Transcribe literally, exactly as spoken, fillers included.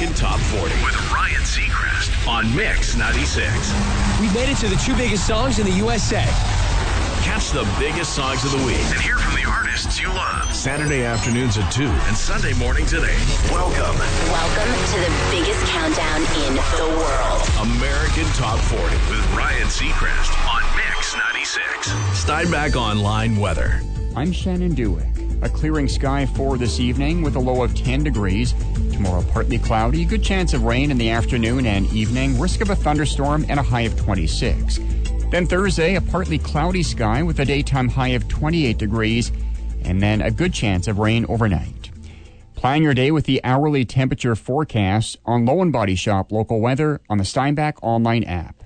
American Top forty with Ryan Seacrest on Mix ninety-six. We made it to the two biggest songs in the U S A. Catch the biggest songs of the week and hear from the artists you love. Saturday afternoons at two and Sunday mornings at eight. Welcome. Welcome to the biggest countdown in the world. American Top forty with Ryan Seacrest on Mix ninety-six. Steinbach Online weather. I'm Shannon Dewick. A clearing sky for this evening with a low of ten degrees. Tomorrow partly cloudy, good chance of rain in the afternoon and evening, risk of a thunderstorm and a high of twenty-six. Then Thursday, a partly cloudy sky with a daytime high of twenty-eight degrees, and then a good chance of rain overnight. Plan your day with the hourly temperature forecast on Low and Body Shop local weather on the Steinbach Online app.